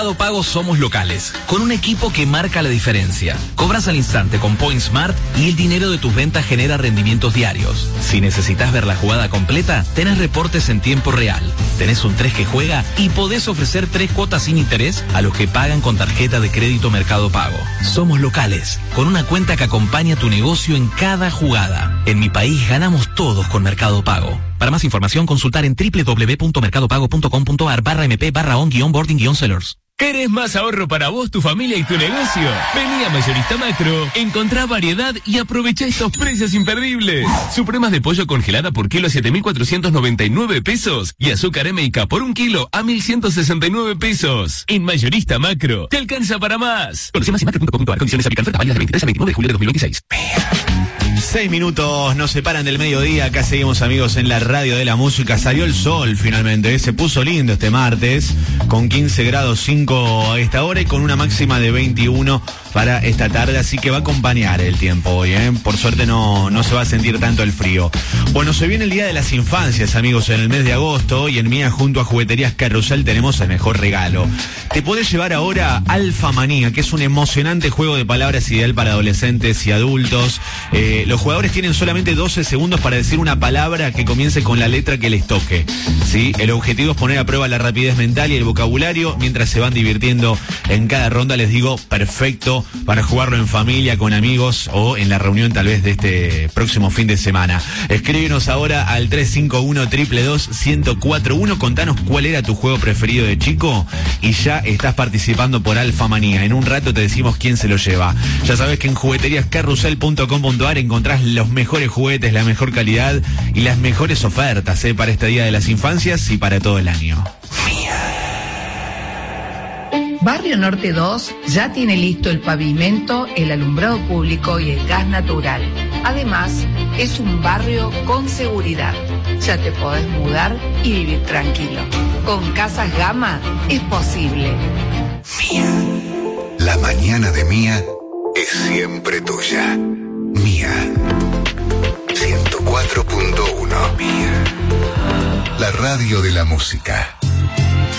Mercado Pago somos locales, con un equipo que marca la diferencia. Cobras al instante con Point Smart y el dinero de tus ventas genera rendimientos diarios. Si necesitas ver la jugada completa, tenés reportes en tiempo real. Tenés un 3 que juega y podés ofrecer 3 cuotas sin interés a los que pagan con tarjeta de crédito Mercado Pago. Somos locales, con una cuenta que acompaña tu negocio en cada jugada. En mi país ganamos todos con Mercado Pago. Para más información, consultar en www.mercadopago.com.ar/mp/on-boarding-sellers. ¿Querés más ahorro para vos, tu familia y tu negocio? Vení a Mayorista Macro, encontrá variedad y aprovechá estos precios imperdibles. Supremas de pollo congelada por kilo a 7.499 pesos y azúcar M&K por 1 kilo a 1.169 pesos. En Mayorista Macro, te alcanza para más. Conoce más en macro.com.ar. Condiciones aplican. Válidas del 23 al 29 de julio de 2026. 6 minutos nos separan del mediodía. Acá seguimos, amigos, en la radio de la música. Salió el sol finalmente, se puso lindo este martes, con 15 grados 5 a esta hora y con una máxima de 21 para esta tarde, así que va a acompañar el tiempo hoy, ¿eh? Por suerte no se va a sentir tanto el frío. Bueno, se viene el Día de las Infancias, amigos, en el mes de agosto, y en Mía, junto a Jugueterías Carrusel, tenemos el mejor regalo. Te podés llevar ahora Alfa Manía, que es un emocionante juego de palabras ideal para adolescentes y adultos. Los jugadores tienen solamente 12 segundos para decir una palabra que comience con la letra que les toque, ¿sí? El objetivo es poner a prueba la rapidez mental y el vocabulario mientras se van divirtiendo en cada ronda. Les digo, perfecto para jugarlo en familia, con amigos o en la reunión tal vez de este próximo fin de semana. Escríbenos ahora al 351-222-1041. Contanos cuál era tu juego preferido de chico y ya estás participando por Alfa Manía. En un rato te decimos quién se lo lleva. Ya sabes que en jugueteriascarrusel.com.ar encontrás los mejores juguetes, la mejor calidad y las mejores ofertas, para este Día de las Infancias y para todo el año. Barrio Norte 2 ya tiene listo el pavimento, el alumbrado público y el gas natural. Además, es un barrio con seguridad. Ya te podés mudar y vivir tranquilo. Con Casas Gama es posible. Mía. La mañana de Mía es siempre tuya. Mía. 104.1. Mía. La radio de la música.